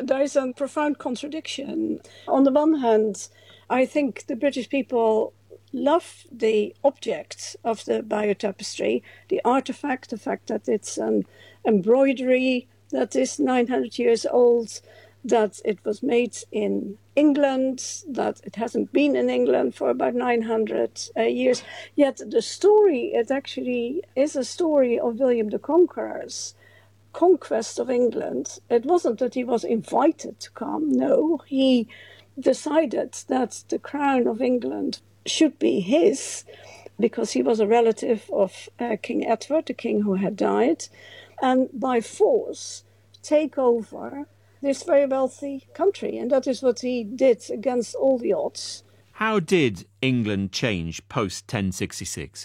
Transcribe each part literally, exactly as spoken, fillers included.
there is a profound contradiction. On the one hand, I think the British people love the object of the Bayeux Tapestry, the artifact, the fact that it's an embroidery that is nine hundred years old, that it was made in England, that it hasn't been in England for about nine hundred uh, years. Yet the story, it actually is a story of William the Conqueror's conquest of England. It wasn't that he was invited to come, no. He decided that the crown of England should be his, because he was a relative of uh, King Edward, the king who had died, and by force take over this very wealthy country. And that is what he did against all the odds. How did England change post ten sixty-six?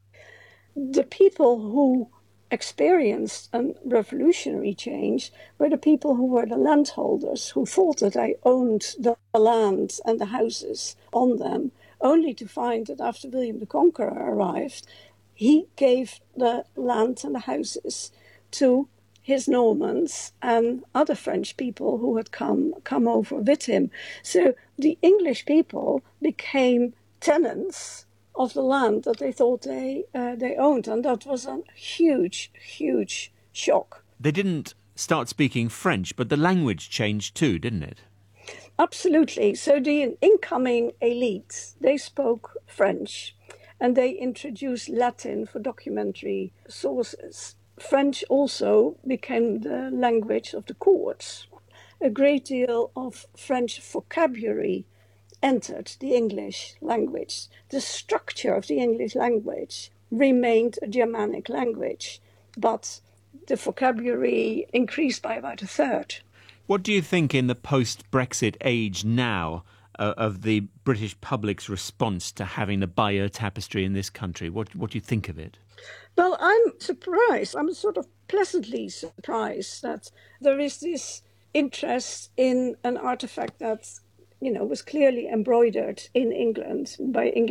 The people who experienced a revolutionary change were the people who were the landholders, who thought that they owned the land and the houses on them, only to find that after William the Conqueror arrived, he gave the land and the houses to his Normans and other French people who had come come over with him. So the English people became tenants of the land that they thought they uh, they owned, and that was a huge, huge shock. They didn't start speaking French, but the language changed too, didn't it? Absolutely. So the incoming elite, they spoke French, and they introduced Latin for documentary sources. French also became the language of the courts. A great deal of French vocabulary entered the English language. The structure of the English language remained a Germanic language, but the vocabulary increased by about a third. What do you think in the post-Brexit age now uh, of the British public's response to having the Bayeux Tapestry in this country? What, what do you think of it? Well, I'm surprised. I'm sort of pleasantly surprised that there is this interest in an artifact that, you know, was clearly embroidered in England by English